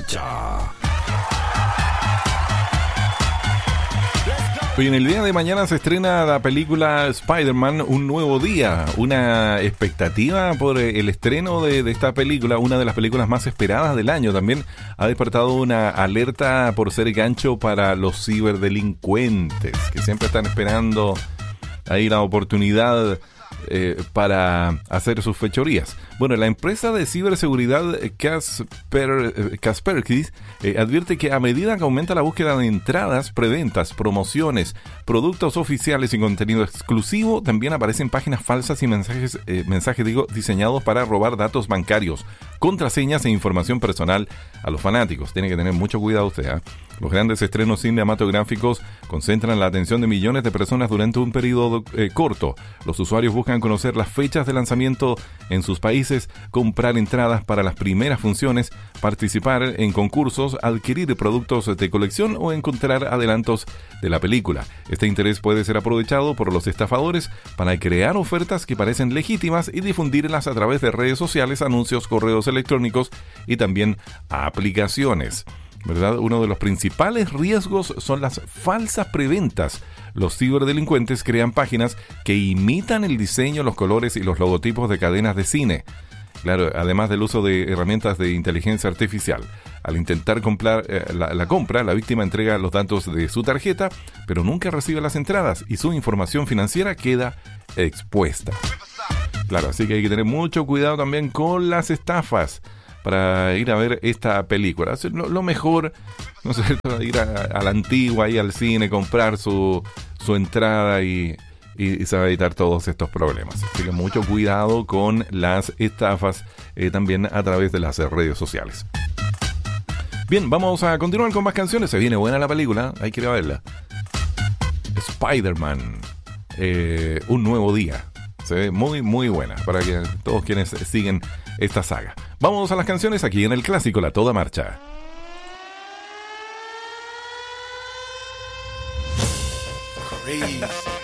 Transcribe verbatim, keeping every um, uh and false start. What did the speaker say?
marcha. Hoy en el día de mañana se estrena la película Spider-Man, Un Nuevo Día. Una expectativa por el estreno de, de esta película, una de las películas más esperadas del año. También ha despertado una alerta por ser gancho para los ciberdelincuentes, que siempre están esperando ahí la oportunidad eh, para hacer sus fechorías. Bueno, la empresa de ciberseguridad Kasper, Kaspersky eh, advierte que a medida que aumenta la búsqueda de entradas, preventas, promociones, productos oficiales y contenido exclusivo, también aparecen páginas falsas y mensajes, eh, mensajes digo, diseñados para robar datos bancarios, contraseñas e información personal a los fanáticos. Tiene que tener mucho cuidado usted, ¿eh? Los grandes estrenos cinematográficos concentran la atención de millones de personas durante un periodo eh, corto. Los usuarios buscan conocer las fechas de lanzamiento en sus países, comprar entradas para las primeras funciones, participar en concursos, adquirir productos de colección o encontrar adelantos de la película. Este interés puede ser aprovechado por los estafadores para crear ofertas que parecen legítimas y difundirlas a través de redes sociales, anuncios, correos electrónicos y también aplicaciones, ¿verdad? Uno de los principales riesgos son las falsas preventas. Los ciberdelincuentes crean páginas que imitan el diseño, los colores y los logotipos de cadenas de cine. Claro, además del uso de herramientas de inteligencia artificial. Al intentar comprar eh, la, la compra, la víctima entrega los datos de su tarjeta, pero nunca recibe las entradas y su información financiera queda expuesta. Claro, así que hay que tener mucho cuidado también con las estafas para ir a ver esta película. Lo, lo mejor, ¿no es cierto?, ir a, a la antigua, ir al cine, comprar su, su entrada y, y, y se va a evitar todos estos problemas. Así que mucho cuidado con las estafas eh, también a través de las redes sociales. Bien, vamos a continuar con más canciones. Se viene buena la película, hay que ir a verla. Spider-Man, eh, Un Nuevo Día. Se ve muy, muy buena para que todos quienes siguen esta saga. Vamos a las canciones aquí en el clásico La Toda Marcha. Crazy.